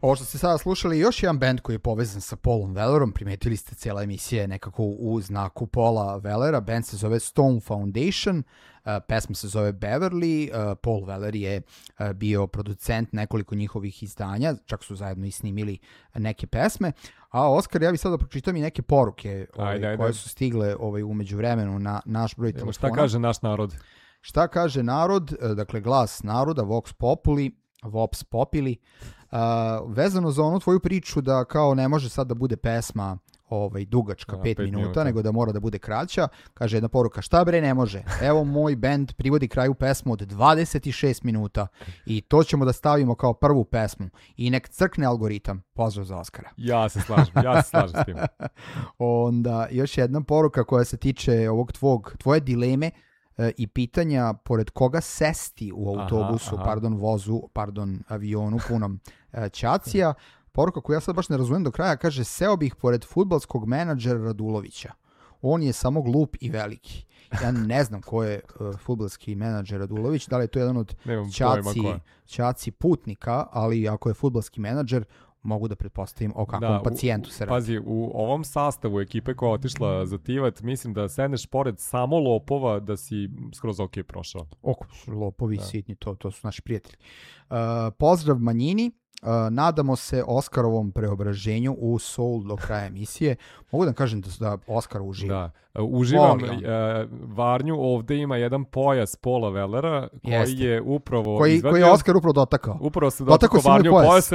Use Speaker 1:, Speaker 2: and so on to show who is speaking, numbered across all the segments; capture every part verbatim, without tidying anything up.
Speaker 1: Ovo što ste sada slušali, još jedan band koji je povezan sa Paulom Wellerom, primetili ste, cijela emisija je nekako u znaku Paula Wellera, band se zove Stone Foundation, uh, pesma se zove Beverly, uh, Paul Weller je uh, bio producent nekoliko njihovih izdanja, čak su zajedno i snimili neke pesme, a Oskar, ja bih sada pročitam i neke poruke ovaj,
Speaker 2: ajde, ajde.
Speaker 1: koje su stigle ovaj, umeđu vremenu na naš broj telefona.
Speaker 2: Šta kaže naš narod?
Speaker 1: Šta kaže narod, dakle glas naroda, Vox Populi, Vox Populi, uh, vezano za onu tvoju priču da kao ne može sad da bude pesma ovaj, dugačka,
Speaker 2: da,
Speaker 1: pet,
Speaker 2: pet
Speaker 1: minuta,
Speaker 2: minuta,
Speaker 1: nego da mora da bude kraća, kaže jedna poruka, šta bre ne može, evo moj bend privodi kraju pesmu od dvadeset šest minuta i to ćemo da stavimo kao prvu pesmu i nek crkne algoritam, pozdrav za Oskara.
Speaker 2: Ja se slažem, ja se slažem s tim.
Speaker 1: Onda još jedna poruka koja se tiče ovog tvog, tvoje dileme i pitanja pored koga sesti u autobusu, aha, aha. pardon, vozu, pardon, avionu punom ćacija. Poruka koju ja sad baš ne razumijem do kraja, kaže, seo bih pored fudbalskog menadžera Radulovića. On je samo glup i veliki. Ja ne znam ko je uh, fudbalski menadžer Radulović, da li je to jedan od ćaci, ćaci putnika, ali ako je fudbalski menadžer, mogu da pretpostavim o kakvom da, pacijentu se radi.
Speaker 2: Pazi, u ovom sastavu ekipe koja je otišla za Tivat, mislim da sedneš pored samo lopova da si skroz ok prošao.
Speaker 1: Oko, lopovi, da. Sitni, to, to su naši prijatelji. Uh, pozdrav manjini. Uh, nadamo se Oskarovom preobraženju u Soul do kraja emisije. Mogu da kažem da, da Oskar uživa.
Speaker 2: Da, uh, uživam. Uh, Varnju ovde ima jedan pojas Paula Wellera koji Jeste. je upravo
Speaker 1: koji,
Speaker 2: izvadio.
Speaker 1: Koji je Oskar upravo dotakao.
Speaker 2: Upravo se dotakao, dotakao Varnju pojas.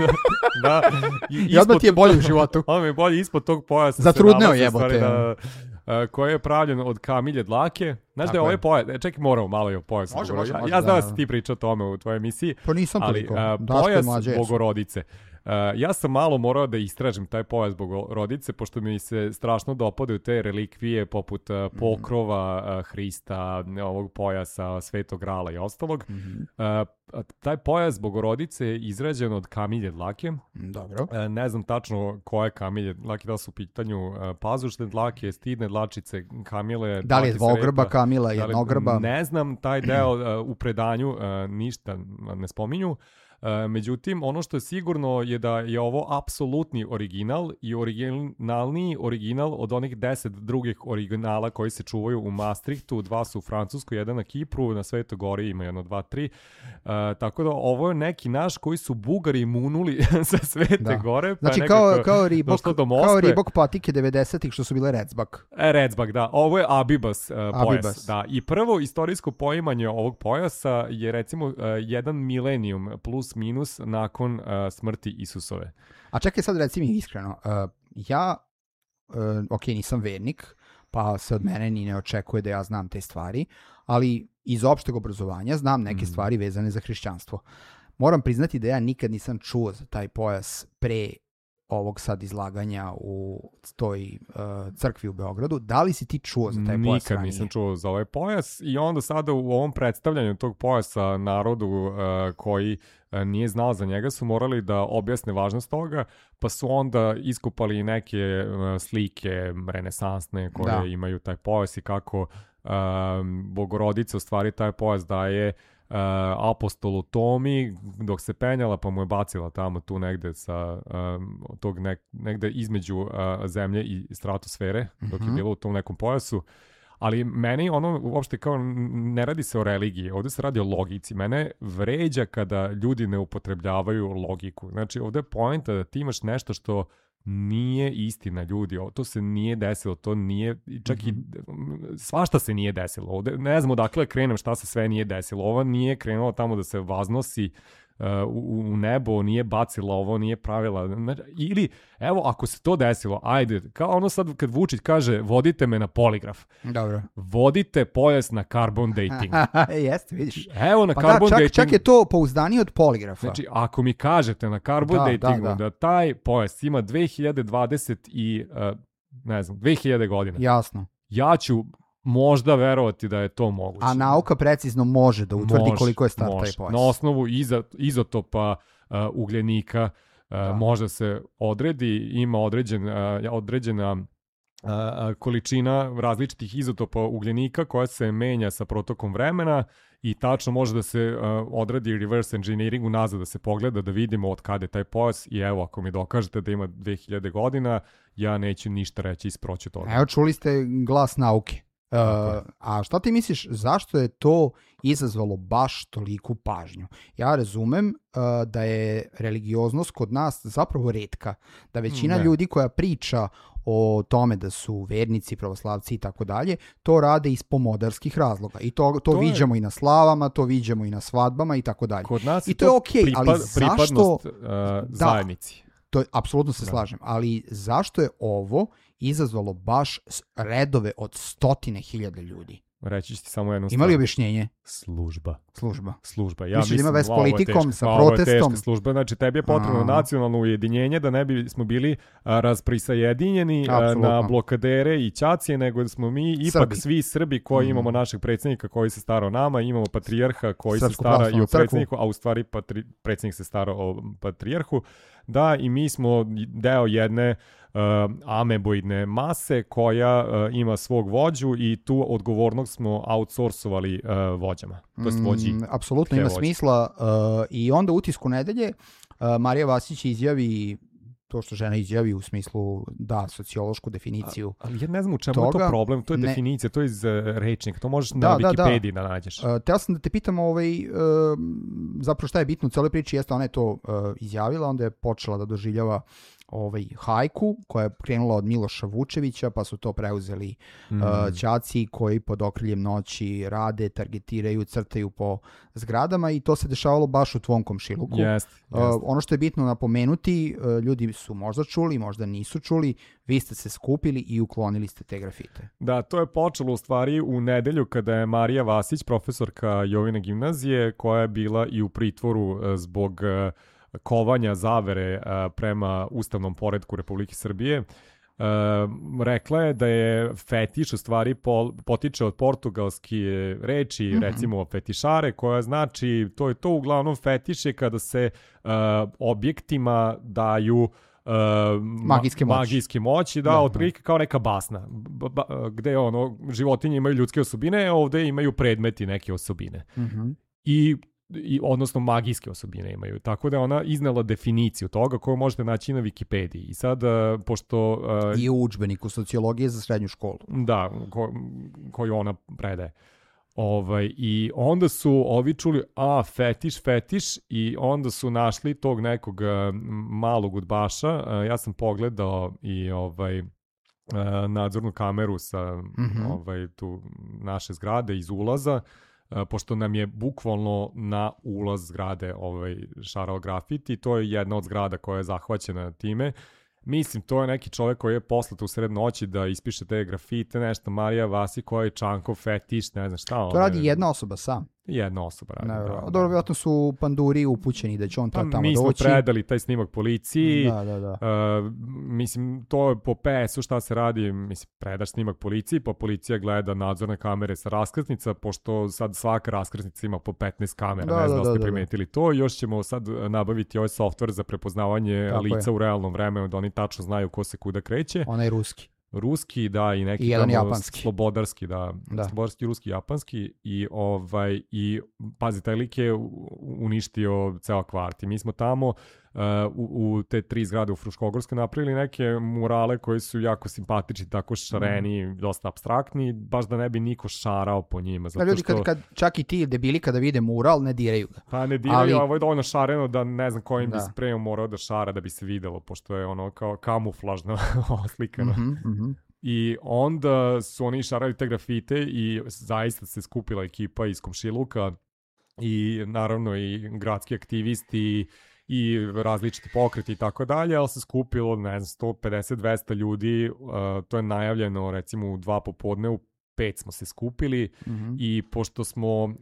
Speaker 2: da.
Speaker 1: I, I odmah ti je bolje u životu.
Speaker 2: On mi je bolje ispod tog pojasa.
Speaker 1: Zatrudneo jebote.
Speaker 2: Da, Uh, koji je pravljen od kamilje dlake. Znaš da je ovaj pojas, e, čekaj, moramo malo i o pojasu.
Speaker 1: Može, može,
Speaker 2: ja,
Speaker 1: može,
Speaker 2: ja znam da,
Speaker 1: da
Speaker 2: si ti pričao o tome u tvojoj emisiji.
Speaker 1: Pa nisam
Speaker 2: ali,
Speaker 1: toliko.
Speaker 2: Uh, pojas Bogorodice. Uh, ja sam malo morao da istražim taj pojas Bogorodice, pošto mi se strašno dopadaju te relikvije poput uh, pokrova uh, Hrista, ovog pojasa Svetog Grala i ostalog. Mm-hmm. Uh, taj pojas Bogorodice je izrađen od kamilje dlake.
Speaker 1: Dobro.
Speaker 2: Uh, ne znam tačno koje kamilje dlake, da li su u pitanju uh, pazušne dlake, stidne dlačice, kamile.
Speaker 1: Da li je dvogrba kamila, jednogrba?
Speaker 2: Ne znam, taj deo uh, u predanju uh, ništa ne spominju. Uh, međutim, ono što je sigurno je da je ovo apsolutni original i originalniji original od onih deset drugih originala koji se čuvaju u Maastrichtu, dva su u Francuskoj, jedan na Kipru, na Svetoj Gori ima jedno, dva, tri. Uh, tako da ovo je neki naš koji su Bugari munuli sa Svete da. Gore. Pa
Speaker 1: znači kao, kao Reebok, kao Reebok patike devedesetih što su bile Redzbak.
Speaker 2: E, Redzbak, da. Ovo je Abibas uh, pojas. Abibas. Da. I prvo istorijsko poimanje ovog pojasa je recimo uh, jedan milenijum plus minus nakon uh, smrti Isusove.
Speaker 1: A čekaj sad reci mi iskreno, uh, ja, uh, ok, nisam vernik, pa se od mene ni ne očekuje da ja znam te stvari, ali iz opšteg obrazovanja znam neke mm. stvari vezane za hrišćanstvo. Moram priznati da ja nikad nisam čuo za taj pojas pre ovog sad izlaganja u toj uh, crkvi u Beogradu. Da li si ti čuo za taj pojas
Speaker 2: ranije? Nikad nisam čuo za ovaj pojas i onda sada u ovom predstavljanju tog pojasa narodu uh, koji uh, nije znao za njega su morali da objasne važnost toga, pa su onda iskupali neke uh, slike renesansne koje da. imaju taj pojas i kako uh, Bogorodica u stvari taj pojas daje Uh, apostolu Tomi dok se penjala pa mu je bacila tamo tu negde sa um, tog nek, negde između uh, zemlje i stratosfere mm-hmm. dok je bilo u tom nekom pojasu. Ali meni ono uopšte kao ne radi se o religiji, ovde se radi o logici. Mene vređa kada ljudi ne upotrebljavaju logiku. Znači ovde je poenta da ti imaš nešto što nije istina, ljudi, to se nije desilo, to nije, čak mm-hmm. i svašta se nije desilo. Ovde, ne znam odakle krenem šta se sve nije desilo. Ovo nije krenulo tamo da se vaznosi uh, u, u nebo, nije bacila ovo, nije pravila. Ili, evo, ako se to desilo, ajde, kao ono sad kad Vučić kaže, vodite me na poligraf.
Speaker 1: Dobro.
Speaker 2: Vodite pojas na carbon dating.
Speaker 1: Jeste, vidiš.
Speaker 2: Evo na
Speaker 1: pa
Speaker 2: carbon
Speaker 1: da, čak,
Speaker 2: dating.
Speaker 1: Čak je to pouzdanije od poligrafa.
Speaker 2: Znači, ako mi kažete na carbon
Speaker 1: da,
Speaker 2: datingu da,
Speaker 1: da.
Speaker 2: da taj pojas ima dve hiljade dvadeset i, uh, ne znam, dve hiljade godina.
Speaker 1: Jasno.
Speaker 2: Ja ću možda verovati da je to moguće.
Speaker 1: A nauka precizno može da utvrdi može, koliko je star taj pojas.
Speaker 2: Na osnovu iza, izotopa uh, ugljenika uh, da. može se odredi, ima određen, uh, određena a, količina različitih izotopa ugljenika koja se menja sa protokom vremena i tačno može da se a, odradi reverse engineering unazad, da se pogleda, da vidimo od kada je taj pojas i evo, ako mi dokažete da ima dve hiljade godina, ja neću ništa reći isproći toga.
Speaker 1: Evo, čuli ste glas nauke. Uh, a šta ti misliš, zašto je to izazvalo baš toliku pažnju? Ja razumem uh, da je religioznost kod nas zapravo retka, da većina ne. ljudi koja priča o tome da su vernici, pravoslavci i tako dalje, to rade iz pomodarskih razloga. I to, to, to viđamo je... i na slavama, to viđamo i na svadbama i tako dalje.
Speaker 2: Kod nas
Speaker 1: I to je okej, okay, ali zašto...
Speaker 2: Uh, zajednici.
Speaker 1: Da, to je, apsolutno se da. slažem, ali zašto je ovo izazvalo baš redove od stotine hiljade ljudi?
Speaker 2: Reći ću ti samo jednu stvar.
Speaker 1: Ima li objašnjenje?
Speaker 2: Služba.
Speaker 1: Služba.
Speaker 2: Služba. Ja
Speaker 1: Misliš
Speaker 2: mislim,
Speaker 1: da ima vez s politikom, sa
Speaker 2: teška,
Speaker 1: protestom?
Speaker 2: Ovo je teška služba. Znači, tebi je potrebno a... nacionalno ujedinjenje da ne bi smo bili a, razprisajedinjeni a, na blokadere i ćacije, nego da smo mi ipak Srbi. svi Srbi koji mm. imamo našeg predsjednika koji se stara o nama, imamo patrijarha koji Srpsku se stara i o predsjedniku, a u stvari patri, predsjednik se stara o patrijarhu. Da, i mi smo deo jedne uh, ameboidne mase koja uh, ima svog vođu i tu odgovornost smo outsourcovali uh, vođama. To jest vođi. Mm,
Speaker 1: apsolutno ima vođe. smisla. Uh, I onda u Utisku nedelje uh, Marija Vasić izjavi to što žena izjavi u smislu da sociološku definiciju.
Speaker 2: A, ali ja ne znam u čemu toga. je to problem, to je ne. definicija, to je iz uh, rečnika, to možeš da, na da, Wikipediji da, da nađeš.
Speaker 1: Uh, teo sam da te pitam ovaj, uh, zapravo šta je bitno u celoj priči, jeste ona je to uh, izjavila, onda je počela da doživljava ovaj hajku koja je krenula od Miloša Vučevića, pa su to preuzeli mm. uh, ćaci koji pod okriljem noći rade, targetiraju, crtaju po zgradama i to se dešavalo baš u tvom komšiluku.
Speaker 2: Yes, yes.
Speaker 1: Uh, ono što je bitno napomenuti, uh, ljudi su možda čuli, možda nisu čuli, vi ste se skupili i uklonili ste te grafite.
Speaker 2: Da, to je počelo u stvari u nedelju kada je Marija Vasić, profesorka Jovine gimnazije, koja je bila i u pritvoru uh, zbog uh, kovanja zavere uh, prema ustavnom poretku Republike Srbije. Uh, rekla je da je fetiš u stvari pol, potiče od portugalske reči, mm-hmm. recimo fetišare, koja znači, to je to uglavnom fetiše kada se uh, objektima daju uh,
Speaker 1: magijske moći.
Speaker 2: Magijske moći, da, da otprilike kao neka basna, b- b- gde ono, životinje imaju ljudske osobine, ovde imaju predmeti neke osobine.
Speaker 1: Mm-hmm.
Speaker 2: I I, odnosno magijske osobine imaju. Tako da je ona iznela definiciju toga koju možete naći na Wikipediji. I sad, uh, pošto... Uh,
Speaker 1: I u udžbeniku sociologije za srednju školu.
Speaker 2: Da, ko, koju ona predaje. Ovaj, I onda su ovi čuli, a, fetiš, fetiš, i onda su našli tog nekog uh, malog udbaša. Uh, ja sam pogledao i ovaj... Uh, nadzornu kameru sa mm-hmm. ovaj, tu naše zgrade iz ulaza, Uh, pošto nam je bukvalno na ulaz zgrade ovaj, šarao grafiti, to je jedna od zgrada koja je zahvaćena time. Mislim, to je neki čovjek koji je poslat u sred noći da ispiše te grafite, nešto, Marija Vasi koja je čankov fetiš, ne znam šta.
Speaker 1: To ovaj, radi jedna osoba sam.
Speaker 2: Jedna osoba radi. Ne,
Speaker 1: da, dobro, vjerojatno su panduri upućeni da će on ta, tamo doći.
Speaker 2: Mi smo predali taj snimak policiji.
Speaker 1: Da, da, da.
Speaker 2: Uh, mislim, to je po P S-u šta se radi, mislim, predaš snimak policiji, pa policija gleda nadzorne kamere sa raskrsnica, pošto sad svaka raskrsnica ima po petnaest kamera,
Speaker 1: da,
Speaker 2: ne znam da,
Speaker 1: da
Speaker 2: ste
Speaker 1: da,
Speaker 2: primetili da. to. Još ćemo sad nabaviti ovaj softver za prepoznavanje Tako lica je. u realnom vremenu, da oni tačno znaju ko se kuda kreće.
Speaker 1: Onaj ruski.
Speaker 2: Ruski, da, i neki
Speaker 1: I jedan japanski.
Speaker 2: slobodarski, da, da. Slobodarski, ruski, japanski i ovaj i pazi, taj lik je uništio ceo kvart. I mi smo tamo uh, u, u te tri zgrade u Fruškogorskoj napravili neke murale koji su jako simpatični, tako šareni, mm. dosta apstraktni, baš da ne bi niko šarao po njima. Zato
Speaker 1: da, ljudi,
Speaker 2: što...
Speaker 1: kad, kad, čak i ti debili kada vide mural, ne diraju ga.
Speaker 2: Pa ne diraju, ali ovo je dovoljno šareno da ne znam kojim da. bi sprejom morao da šara da bi se videlo, pošto je ono kao kamuflažno oslikano.
Speaker 1: Mm-hmm, mm-hmm.
Speaker 2: I onda su oni šarali te grafite i zaista se skupila ekipa iz komšiluka i naravno i gradski aktivisti i različiti pokreti i tako dalje, ali se skupilo, ne znam, sto pedeset do dvesta ljudi, uh, to je najavljeno recimo u dva popodne, u pet smo se skupili
Speaker 1: mm-hmm.
Speaker 2: i pošto smo uh,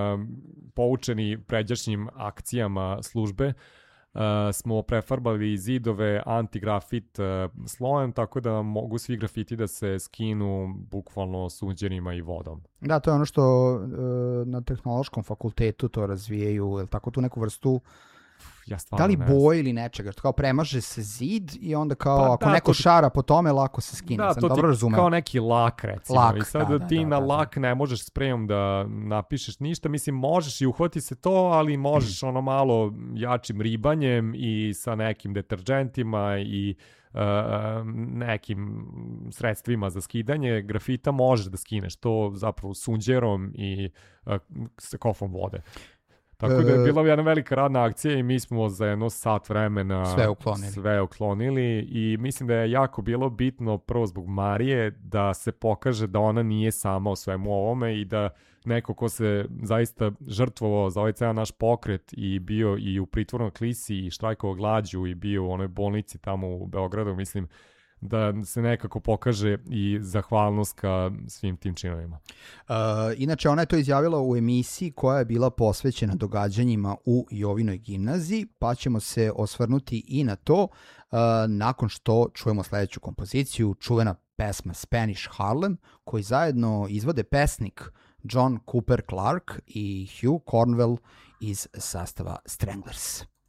Speaker 2: poučeni pređašnjim akcijama službe, Uh, smo prefarbali zidove antigrafit uh, slojem, tako da mogu svi grafiti da se skinu bukvalno sunđerima i vodom.
Speaker 1: Da, to je ono što uh, na tehnološkom fakultetu to razvijaju, je li tako, tu neku vrstu
Speaker 2: ja stvarno
Speaker 1: da li
Speaker 2: ne znam.
Speaker 1: boje ili nečega, kao premaže se zid i onda kao
Speaker 2: Pa
Speaker 1: ako
Speaker 2: da,
Speaker 1: neko
Speaker 2: ti...
Speaker 1: šara po tome, lako se skine.
Speaker 2: Da,
Speaker 1: Sam
Speaker 2: to
Speaker 1: dobro
Speaker 2: ti
Speaker 1: razumeo.
Speaker 2: kao neki lak, recimo.
Speaker 1: Lak,
Speaker 2: I sad
Speaker 1: da,
Speaker 2: da, ti
Speaker 1: da,
Speaker 2: na
Speaker 1: da,
Speaker 2: lak ne možeš sprejom da napišeš ništa. Mislim, možeš i uhvati se to, ali možeš ono malo jačim ribanjem i sa nekim deterđentima i uh, nekim sredstvima za skidanje grafita možeš da skineš to zapravo sunđerom i uh, sa kofom vode. Tako da je bila jedna velika radna akcija i mi smo za jedno sat vremena
Speaker 1: sve uklonili.
Speaker 2: sve uklonili i mislim da je jako bilo bitno prvo zbog Marije da se pokaže da ona nije sama u svemu ovome i da neko ko se zaista žrtvovao za ovaj ceo naš pokret i bio i u pritvornoj klisi i štrajkovao glađu i bio u onoj bolnici tamo u Beogradu, mislim da se nekako pokaže i zahvalnost ka svim tim činovima.
Speaker 1: Uh, inače, ona je to izjavila u emisiji koja je bila posvećena događanjima u Jovinoj gimnaziji, pa ćemo se osvrnuti i na to uh, nakon što čujemo sledeću kompoziciju, čuvena pesma Spanish Harlem, koji zajedno izvode pesnik John Cooper Clarke i Hugh Cornwell iz sastava Stranglers.